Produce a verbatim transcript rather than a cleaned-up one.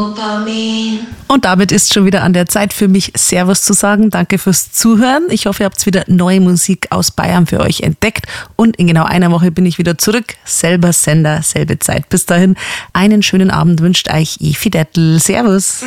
Dopamin. Und damit ist schon wieder an der Zeit für mich, Servus zu sagen. Danke fürs Zuhören. Ich hoffe, ihr habt wieder neue Musik aus Bayern für euch entdeckt. Und in genau einer Woche bin ich wieder zurück. Selber Sender, selbe Zeit. Bis dahin, einen schönen Abend wünscht euch Efi Dettel. Servus.